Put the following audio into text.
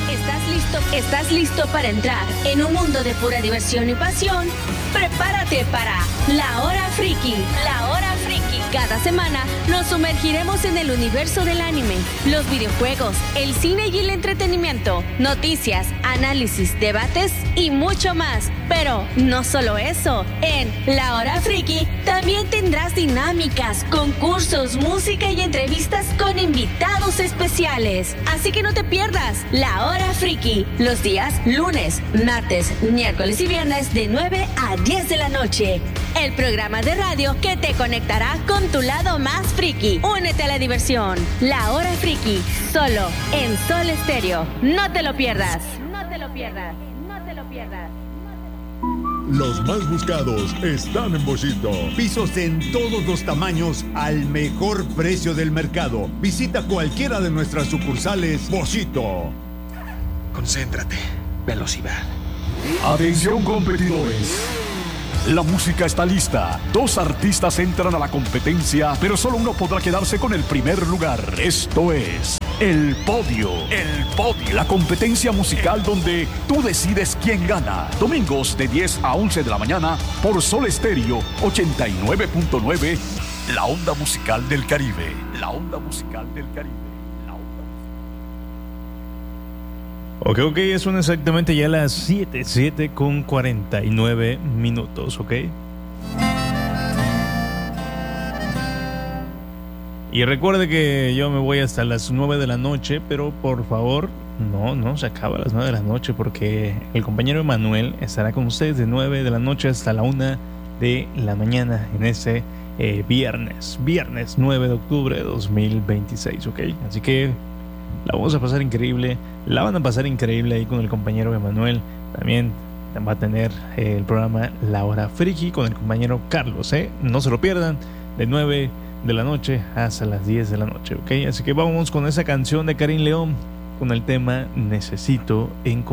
¿Estás listo para entrar en un mundo de pura diversión y pasión? Prepárate para La Hora Friki. La Hora Friki. Cada semana nos sumergiremos en el universo del anime, los videojuegos, el cine y el entretenimiento, noticias, análisis, debates y mucho más. Pero no solo eso, en La Hora Friki también tendrás dinámicas, concursos, música y entrevistas con invitados especiales. Así que no te pierdas La Hora Friki, los días lunes, martes, miércoles y viernes de 9 a 10 de la noche. El programa de radio que te conectará con tu lado más friki. Únete a la diversión. La Hora Friki, solo en Sol Estéreo. No te lo pierdas. No te lo pierdas. No te lo pierdas. Los más buscados están en Boschito. Pisos en todos los tamaños al mejor precio del mercado. Visita cualquiera de nuestras sucursales Boschito. Concéntrate. Velocidad. Atención, competidores. La música está lista. 2 artistas entran a la competencia, pero solo uno podrá quedarse con el primer lugar. Esto es El Podio. El Podio. La competencia musical donde tú decides quién gana. Domingos de 10 a 11 de la mañana por Sol Estéreo 89.9. La onda musical del Caribe. La onda musical del Caribe. Ok, son exactamente ya las 7 con 49 minutos, ¿ok? Y recuerde que yo me voy hasta las 9 de la noche, pero por favor, no se acaba a las 9 de la noche porque el compañero Emanuel estará con ustedes de 9 de la noche hasta la 1 de la mañana en ese viernes 9 de octubre de 2026, ¿ok? Así que la vamos a pasar increíble, la van a pasar increíble ahí con el compañero Emanuel. También va a tener el programa La Hora Friki con el compañero Carlos, no se lo pierdan, de 9 de la noche hasta las 10 de la noche, ¿ok? Así que vamos con esa canción de Karim León con el tema Necesito Encontrar.